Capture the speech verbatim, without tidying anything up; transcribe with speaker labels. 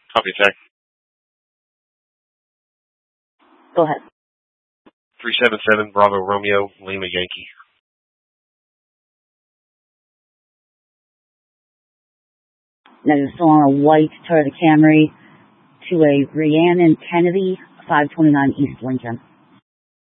Speaker 1: Copy attack.
Speaker 2: Go ahead.
Speaker 1: three seven seven Bravo Romeo Lima Yankee.
Speaker 2: Now you're still on a white Toyota Camry to a Rhiannon Kennedy, five twenty-nine East Lincoln.